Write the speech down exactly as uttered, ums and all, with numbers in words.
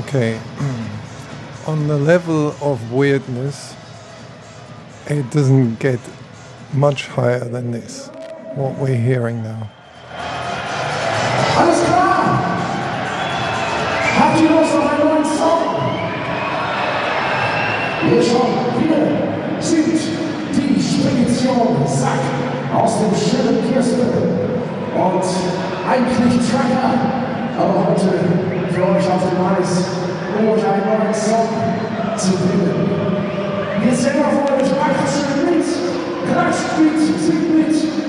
Okay. On the level of weirdness, it doesn't get much higher than this, what we're hearing now. Alles klar! Habt ihr Lust auf einen neuen Song? Hier schon, wir sind die Spedition Sack aus dem schönen Kirsten und eigentlich Tracker, aber heute für euch auf dem Eis, um euch einen neuen Song zu bringen. Wir sind auf euch, macht schön mit, klatscht mit, singt mit.